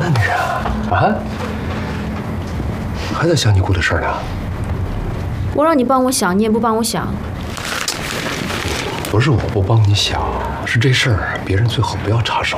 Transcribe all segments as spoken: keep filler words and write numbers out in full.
呢？你是啊？还在想你姑的事呢？ 我让你帮我想，你也不帮我想。 不是我不帮你想，是这事儿别人最好不要插手。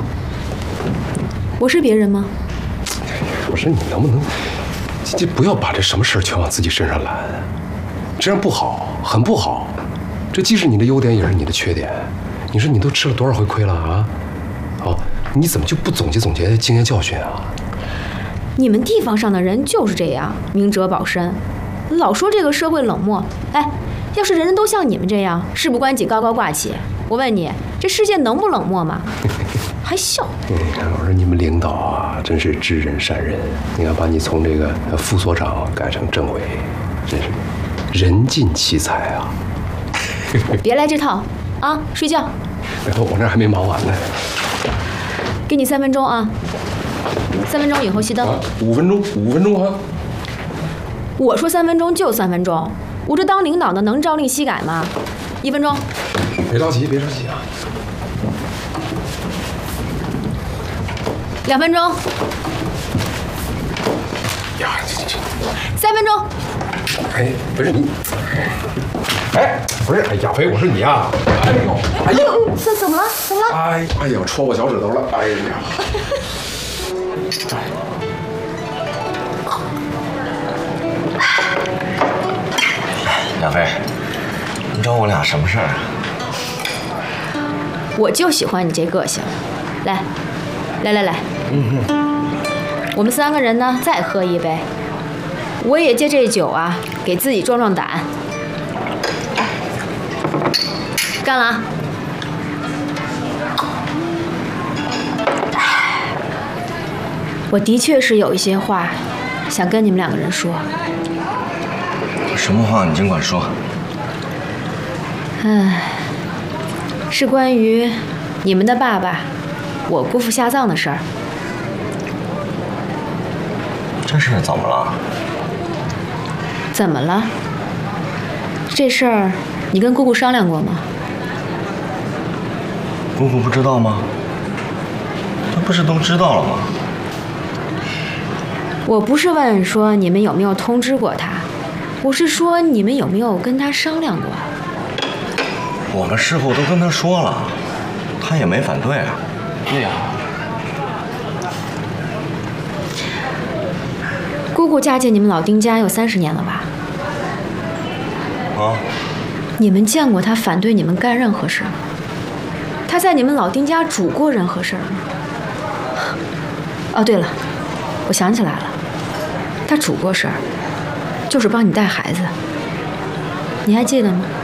我是别人吗？ 我说你能不能，就不要把这什么事儿全往自己身上揽，这样不好，很不好。这既是你的优点，也是你的缺点。你说你都吃了多少回亏了啊？哦，你怎么就不总结总结经验教训啊？ 你们地方上的人就是这样，明哲保身，老说这个社会冷漠。哎，要是人人都像你们这样，事不关己高高挂起，我问你，这世界能不冷漠吗？还笑？ 嗯，我说你们领导啊，真是知人善任。你看，把你从这个副所长改成政委，真是人尽其才啊！ 别来这套啊！睡觉。 我这还没忙完呢。 给你三分钟啊！三分钟以后熄灯。 啊，五分钟，五分钟啊！ 我说三分钟就三分钟，我这当领导的能朝令夕改吗？一分钟。 别着急，别着急啊！ 两分钟。 呀，这这三分钟。 哎，不是你，哎，不是，哎，亚飞，我是你啊！哎呦，哎呦， 怎怎么了？怎么了？ 哎，哎呦，戳我脚趾头了！哎呀！ 亚飞，你找我俩什么事儿啊？ 我就喜欢你这个性。来，来来来， 嗯嗯， 我们三个人呢，再喝一杯。我也借这酒啊，给自己壮壮胆。干了啊！我的确是有一些话想跟你们两个人说。 什么话你尽管说。 唉，是关于你们的爸爸，我姑父下葬的事儿。 这事怎么了？ 怎么了？这事儿你跟姑姑商量过吗？ 姑姑不知道吗？这不是都知道了吗？ 我不是问说你们有没有通知过他，我是说你们有没有跟他商量过。 我们事后都跟他说了，他也没反对啊。 对呀。 姑姑嫁进你们老丁家有三十年了吧？ 啊？ 你们见过他反对你们干任何事吗？他在你们老丁家主过任何事儿吗？哦，对了，我想起来了，他主过事儿，就是帮你带孩子，你还记得吗？